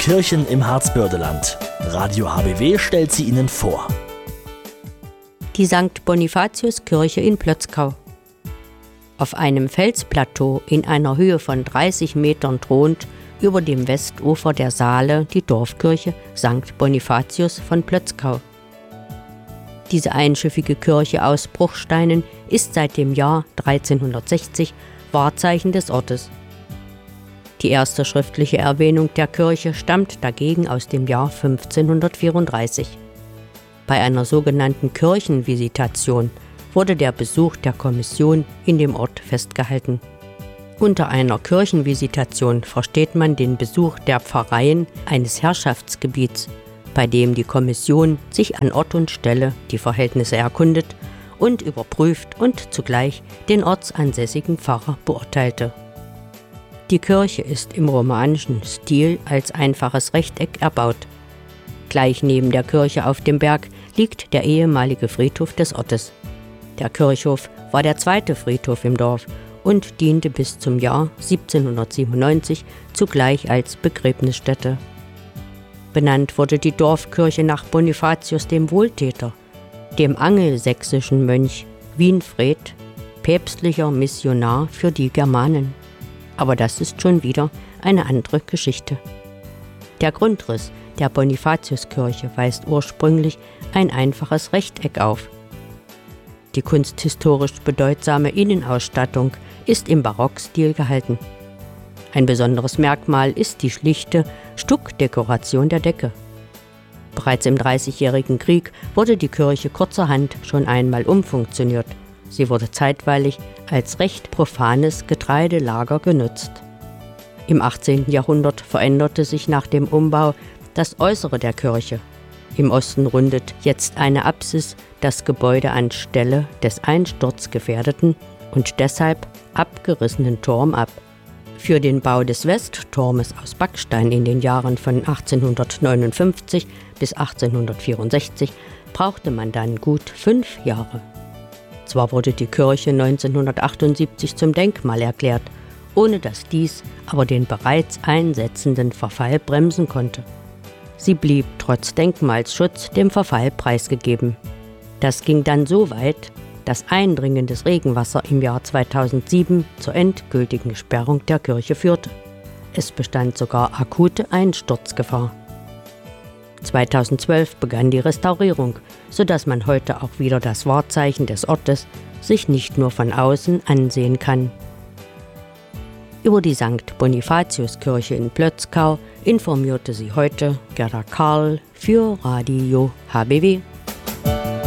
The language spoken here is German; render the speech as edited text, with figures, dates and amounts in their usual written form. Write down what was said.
Kirchen im Harzbördeland. Radio HBW stellt sie Ihnen vor. Die St. Bonifatius-Kirche in Plötzkau. Auf einem Felsplateau in einer Höhe von 30 Metern thront über dem Westufer der Saale die Dorfkirche St. Bonifatius von Plötzkau. Diese einschiffige Kirche aus Bruchsteinen ist seit dem Jahr 1360 Wahrzeichen des Ortes. Die erste schriftliche Erwähnung der Kirche stammt dagegen aus dem Jahr 1534. Bei einer sogenannten Kirchenvisitation wurde der Besuch der Kommission in dem Ort festgehalten. Unter einer Kirchenvisitation versteht man den Besuch der Pfarreien eines Herrschaftsgebiets, bei dem die Kommission sich an Ort und Stelle die Verhältnisse erkundet und überprüft und zugleich den ortsansässigen Pfarrer beurteilte. Die Kirche ist im romanischen Stil als einfaches Rechteck erbaut. Gleich neben der Kirche auf dem Berg liegt der ehemalige Friedhof des Ortes. Der Kirchhof war der zweite Friedhof im Dorf und diente bis zum Jahr 1797 zugleich als Begräbnisstätte. Benannt wurde die Dorfkirche nach Bonifatius dem Wohltäter, dem angelsächsischen Mönch Winfried, päpstlicher Missionar für die Germanen. Aber das ist schon wieder eine andere Geschichte. Der Grundriss der Bonifatiuskirche weist ursprünglich ein einfaches Rechteck auf. Die kunsthistorisch bedeutsame Innenausstattung ist im Barockstil gehalten. Ein besonderes Merkmal ist die schlichte Stuckdekoration der Decke. Bereits im Dreißigjährigen Krieg wurde die Kirche kurzerhand schon einmal umfunktioniert. Sie wurde zeitweilig als recht profanes Getreidelager genutzt. Im 18. Jahrhundert veränderte sich nach dem Umbau das Äußere der Kirche. Im Osten rundet jetzt eine Apsis das Gebäude anstelle des einsturzgefährdeten und deshalb abgerissenen Turm ab. Für den Bau des Westturmes aus Backstein in den Jahren von 1859 bis 1864 brauchte man dann gut 5 Jahre. Zwar wurde die Kirche 1978 zum Denkmal erklärt, ohne dass dies aber den bereits einsetzenden Verfall bremsen konnte. Sie blieb trotz Denkmalsschutz dem Verfall preisgegeben. Das ging dann so weit, dass eindringendes Regenwasser im Jahr 2007 zur endgültigen Sperrung der Kirche führte. Es bestand sogar akute Einsturzgefahr. 2012 begann die Restaurierung, sodass man heute auch wieder das Wahrzeichen des Ortes sich nicht nur von außen ansehen kann. Über die St. Bonifatius-Kirche in Plötzkau informierte sie heute Gerda Karl für Radio HBW.